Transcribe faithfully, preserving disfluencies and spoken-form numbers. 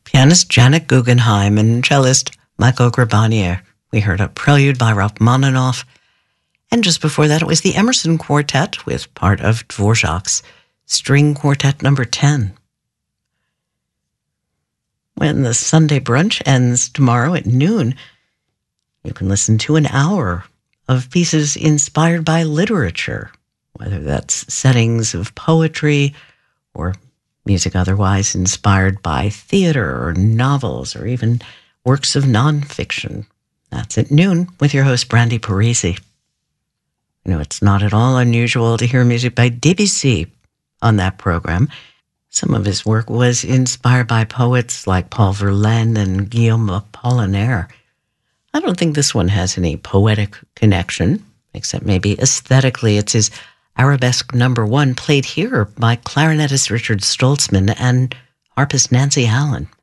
pianist Janet Guggenheim and cellist Michael Grabanier. We heard a prelude by Rachmaninoff. And just before that, it was the Emerson Quartet with part of Dvorak's String Quartet number ten. When the Sunday brunch ends tomorrow at noon, you can listen to an hour of pieces inspired by literature, whether that's settings of poetry or music otherwise inspired by theater or novels or even works of nonfiction. That's at noon with your host, Brandy Parisi. You know, it's not at all unusual to hear music by Debussy on that program. Some of his work was inspired by poets like Paul Verlaine and Guillaume Apollinaire. I don't think this one has any poetic connection, except maybe aesthetically. It's his Arabesque number one, played here by clarinetist Richard Stoltzman and harpist Nancy Allen.